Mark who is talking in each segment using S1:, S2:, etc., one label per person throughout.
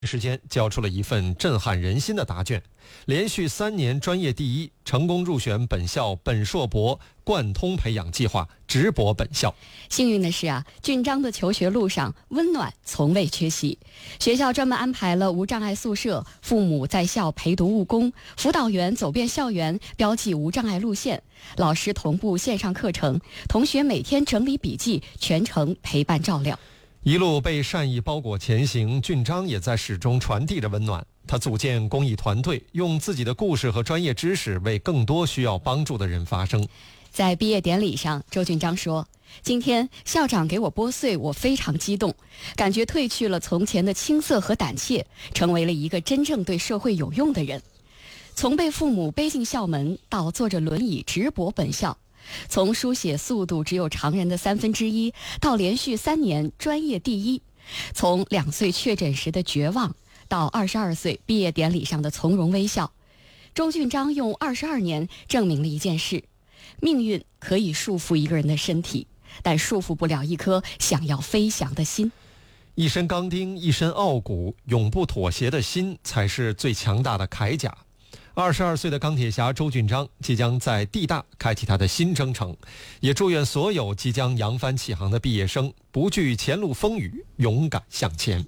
S1: 时间交出了一份震撼人心的答卷，连续3年专业第一，成功入选本校本硕博贯通培养计划，直博本校。
S2: 幸运的是俊章的求学路上温暖从未缺席，学校专门安排了无障碍宿舍，父母在校陪读务工，辅导员走遍校园标记无障碍路线，老师同步线上课程，同学每天整理笔记，全程陪伴照料。
S1: 一路被善意包裹前行，俊章也在始终传递着温暖。他组建公益团队，用自己的故事和专业知识为更多需要帮助的人发声。
S2: 在毕业典礼上，周俊章说：“今天校长给我拨穗，我非常激动，感觉褪去了从前的青涩和胆怯，成为了一个真正对社会有用的人。从被父母背进校门，到坐着轮椅直博本校。”从书写速度只有常人的1/3，到连续3年专业第一；从2岁确诊时的绝望，到22岁毕业典礼上的从容微笑。周俊章用22年证明了一件事：命运可以束缚一个人的身体，但束缚不了一颗想要飞翔的心。
S1: 一身钢钉，一身傲骨，永不妥协的心才是最强大的铠甲。22岁的钢铁侠周俊章即将在地大开启他的新征程，也祝愿所有即将扬帆起航的毕业生不惧前路风雨，勇敢向前。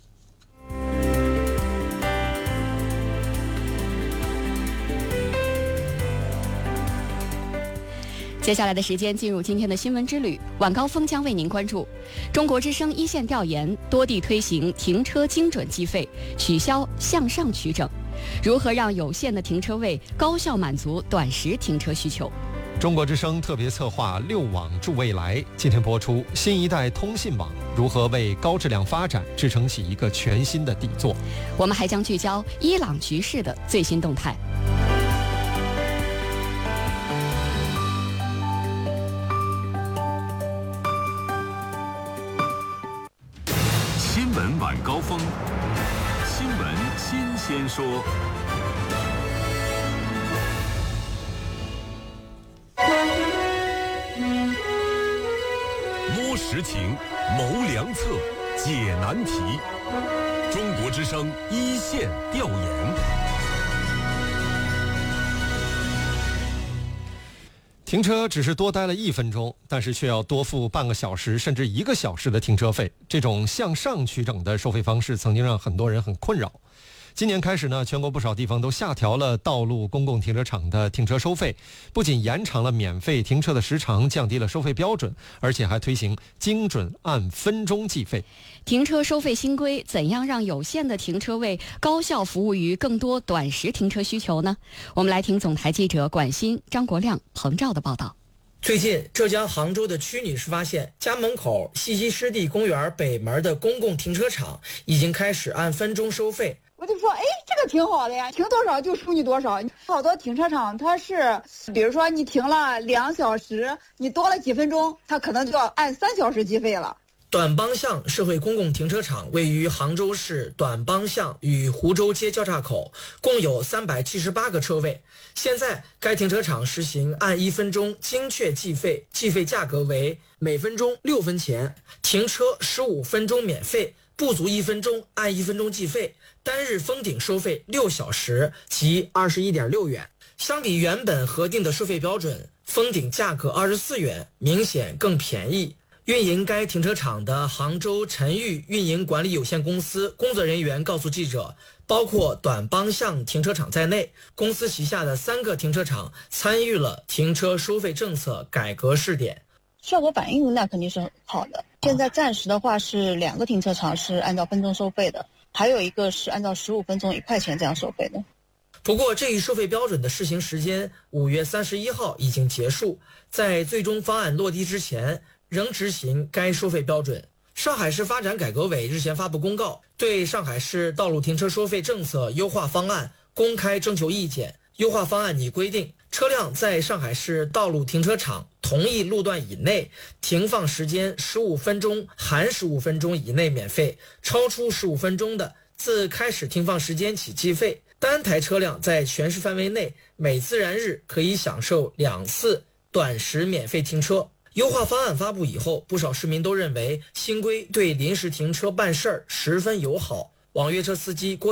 S2: 接下来的时间进入今天的新闻之旅，晚高峰将为您关注中国之声一线调研，多地推行停车精准计费，取消向上取整，如何让有限的停车位高效满足短时停车需求。
S1: 中国之声特别策划6网助未来，今天播出新一代通信网如何为高质量发展支撑起一个全新的底座。
S2: 我们还将聚焦伊朗局势的最新动态。
S3: 新闻晚高峰，新闻新鲜说。摸实情，谋良策，解难题。中国之声一线调研。
S1: 停车只是多待了1分钟，但是却要多付半个小时甚至1个小时的停车费。这种向上取整的收费方式曾经让很多人很困扰。今年开始呢，全国不少地方都下调了道路公共停车场的停车收费，不仅延长了免费停车的时长，降低了收费标准，而且还推行精准按分钟计费。
S2: 停车收费新规怎样让有限的停车位高效服务于更多短时停车需求呢？我们来听总台记者管鑫、张国亮、彭照的报道。
S4: 最近，浙江杭州的曲女士发现，家门口西溪湿地公园北门的公共停车场已经开始按分钟收费。
S5: 我就说，这个挺好的呀，停多少就收你多少。好多停车场它是，比如说你停了2小时，你多了几分钟，它可能就要按3小时计费了。
S4: 短帮巷社会公共停车场位于杭州市短帮巷与湖州街交叉口，共有378个车位。现在该停车场实行按1分钟精确计费，计费价格为每分钟6分钱，停车15分钟免费，不足1分钟按1分钟计费，单日封顶收费6小时即21.6元。相比原本核定的收费标准，封顶价格24元，明显更便宜。运营该停车场的杭州晨玉运营管理有限公司工作人员告诉记者，包括短帮巷停车场在内，公司旗下的3个停车场参与了停车收费政策改革试点。
S6: 效果反应那肯定是好的。现在暂时的话是2个停车场是按照分钟收费的，还有一个是按照15分钟1块钱这样收费的。
S4: 不过这一收费标准的试行时间5月31号已经结束，在最终方案落地之前仍执行该收费标准。上海市发展改革委日前发布公告，对上海市道路停车收费政策优化方案公开征求意见。优化方案拟规定，车辆在上海市道路停车场同一路段以内，停放时间15分钟含15分钟以内免费，超出15分钟的，自开始停放时间起计费。单台车辆在全市范围内每自然日可以享受2次短时免费停车。优化方案发布以后，不少市民都认为新规对临时停车办事儿十分友好。 网约车司机郭